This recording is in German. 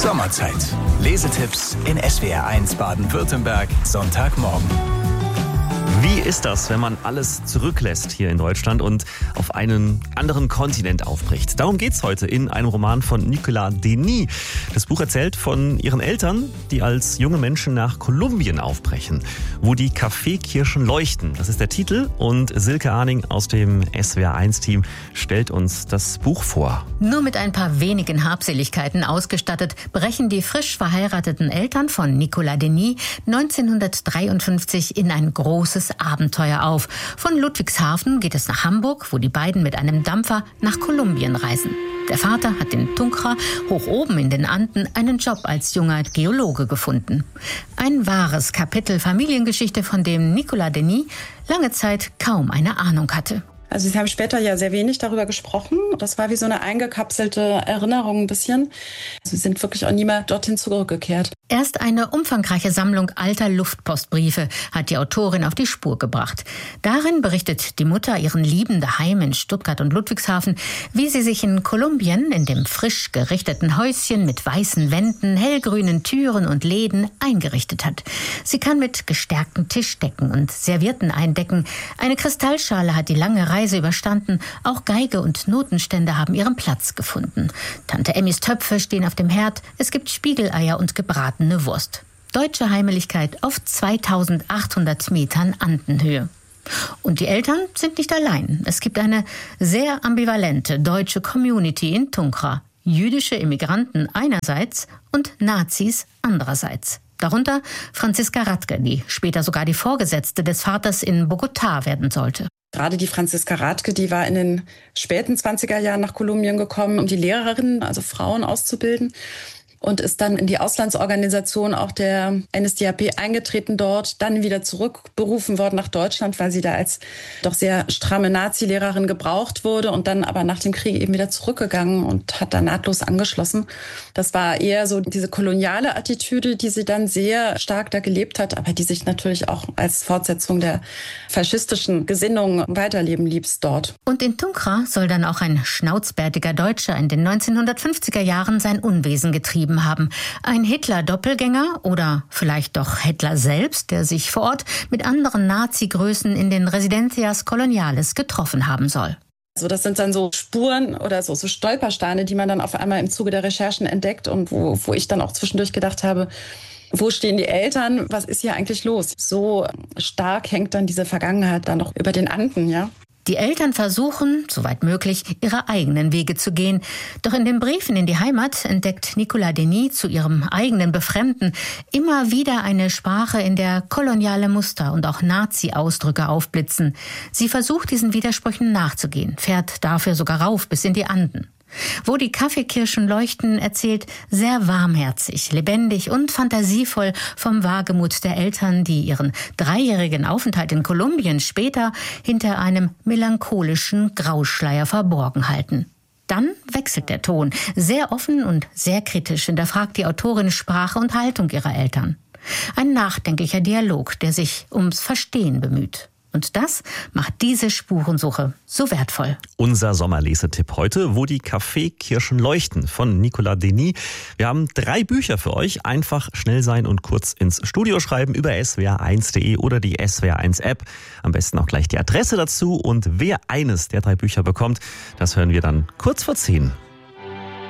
Sommerzeit. Lesetipps in SWR1 Baden-Württemberg, Sonntagmorgen. Wie ist das, wenn man alles zurücklässt hier in Deutschland und auf einen anderen Kontinent aufbricht? Darum geht's heute in einem Roman von Nicolas Denis. Das Buch erzählt von ihren Eltern, die als junge Menschen nach Kolumbien aufbrechen, wo die Kaffeekirschen leuchten. Das ist der Titel und Silke Arning aus dem SWR1-Team stellt uns das Buch vor. Nur mit ein paar wenigen Habseligkeiten ausgestattet, brechen die frisch verheirateten Eltern von Nicolas Denis 1953 in ein großes Abenteuer auf. Von Ludwigshafen geht es nach Hamburg, wo die beiden mit einem Dampfer nach Kolumbien reisen. Der Vater hat in Tunja, hoch oben in den Anden, einen Job als junger Geologe gefunden. Ein wahres Kapitel Familiengeschichte, von dem Nicolas Denis lange Zeit kaum eine Ahnung hatte. Also Sie haben später ja sehr wenig darüber gesprochen. Das war wie so eine eingekapselte Erinnerung ein bisschen. Sie sind wirklich auch nie mehr dorthin zurückgekehrt. Erst eine umfangreiche Sammlung alter Luftpostbriefe hat die Autorin auf die Spur gebracht. Darin berichtet die Mutter ihren Lieben daheim in Stuttgart und Ludwigshafen, wie sie sich in Kolumbien in dem frisch gerichteten Häuschen mit weißen Wänden, hellgrünen Türen und Läden eingerichtet hat. Sie kann mit gestärkten Tischdecken und Servietten eindecken. Eine Kristallschale hat die lange Reise überstanden. Auch Geige und Notenstände haben ihren Platz gefunden. Tante Emmys Töpfe stehen auf dem Herd. Es gibt Spiegeleier und gebratene Wurst. Deutsche Heimeligkeit auf 2800 Metern Andenhöhe. Und die Eltern sind nicht allein. Es gibt eine sehr ambivalente deutsche Community in Tunja. Jüdische Immigranten einerseits und Nazis andererseits. Darunter Franziska Radke, die später sogar die Vorgesetzte des Vaters in Bogotá werden sollte. Gerade die Franziska Radke, die war in den späten 20er Jahren nach Kolumbien gekommen, um die Lehrerinnen, also Frauen, auszubilden. Und ist dann in die Auslandsorganisation auch der NSDAP eingetreten dort, dann wieder zurückberufen worden nach Deutschland, weil sie da als doch sehr stramme Nazi-Lehrerin gebraucht wurde und dann aber nach dem Krieg eben wieder zurückgegangen und hat da nahtlos angeschlossen. Das war eher so diese koloniale Attitüde, die sie dann sehr stark da gelebt hat, aber die sich natürlich auch als Fortsetzung der faschistischen Gesinnung weiterleben ließ dort. Und in Tunja soll dann auch ein schnauzbärtiger Deutscher in den 1950er Jahren sein Unwesen getrieben haben. Ein Hitler-Doppelgänger oder vielleicht doch Hitler selbst, der sich vor Ort mit anderen Nazi-Größen in den Residencias Coloniales getroffen haben soll. Also das sind dann so Spuren oder so Stolpersteine, die man dann auf einmal im Zuge der Recherchen entdeckt und wo ich dann auch zwischendurch gedacht habe, wo stehen die Eltern? Was ist hier eigentlich los? So stark hängt dann diese Vergangenheit dann noch über den Anden, ja? Die Eltern versuchen, soweit möglich, ihre eigenen Wege zu gehen. Doch in den Briefen in die Heimat entdeckt Nicolas Denis zu ihrem eigenen Befremden immer wieder eine Sprache, in der koloniale Muster und auch Nazi-Ausdrücke aufblitzen. Sie versucht, diesen Widersprüchen nachzugehen, fährt dafür sogar rauf bis in die Anden. Wo die Kaffeekirschen leuchten, erzählt sehr warmherzig, lebendig und fantasievoll vom Wagemut der Eltern, die ihren 3-jährigen Aufenthalt in Kolumbien später hinter einem melancholischen Grauschleier verborgen halten. Dann wechselt der Ton. Sehr offen und sehr kritisch hinterfragt die Autorin Sprache und Haltung ihrer Eltern. Ein nachdenklicher Dialog, der sich ums Verstehen bemüht. Und das macht diese Spurensuche so wertvoll. Unser Sommerlesetipp heute, wo die Kaffeekirschen leuchten, von Nicolas Denis. Wir haben 3 Bücher für euch. Einfach schnell sein und kurz ins Studio schreiben über swr1.de oder die SWR1-App. Am besten auch gleich die Adresse dazu. Und wer eines der 3 Bücher bekommt, das hören wir dann kurz vor 10.